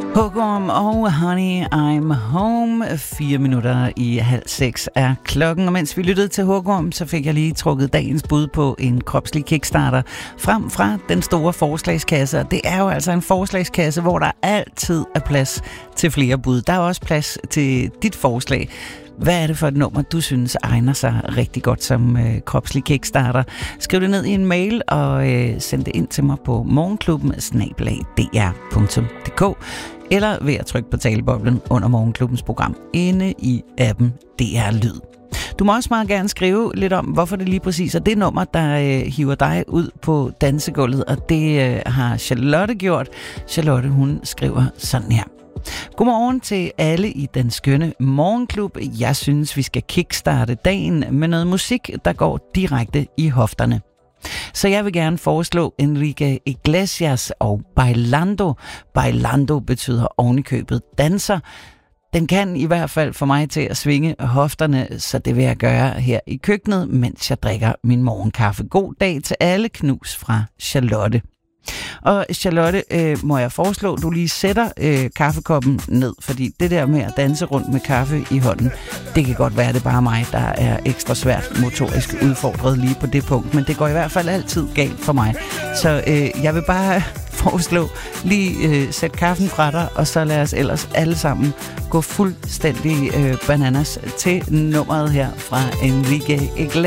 Hugorm og Honey, I'm Home. 4 minutter i 5:30 er klokken, og mens vi lyttede til Hugorm, så fik jeg lige trukket dagens bud på en kropslig kickstarter frem fra den store forslagskasse. Og det er jo altså en forslagskasse, hvor der altid er plads til flere bud. Der er også plads til dit forslag. Hvad er det for et nummer, du synes egner sig rigtig godt som kropslig kickstarter? Skriv det ned i en mail og send det ind til mig på morgenklubben@dr.dk eller ved at trykke på taleboblen under Morgenklubbens program inde i appen DR Lyd. Du må også meget gerne skrive lidt om, hvorfor det lige præcis er det nummer, der hiver dig ud på dansegulvet, og det har Charlotte gjort. Charlotte, hun skriver sådan her. Godmorgen til alle i den skønne morgenklub. Jeg synes, vi skal kickstarte dagen med noget musik, der går direkte i hofterne. Så jeg vil gerne foreslå Enrique Iglesias og Bailando. Bailando betyder ovenikøbet danser. Den kan i hvert fald få mig til at svinge hofterne, så det vil jeg gøre her i køkkenet, mens jeg drikker min morgenkaffe. God dag til alle. Knus fra Charlotte. Og Charlotte, må jeg foreslå, at du lige sætter kaffekoppen ned, fordi det der med at danse rundt med kaffe i hånden, det kan godt være, det er bare mig, der er ekstra svært motorisk udfordret lige på det punkt, men det går i hvert fald altid galt for mig. Så jeg vil bare foreslå, lige sæt kaffen fra dig, og så lad os ellers alle sammen gå fuldstændig bananas til nummeret her fra Enrique Iglesias.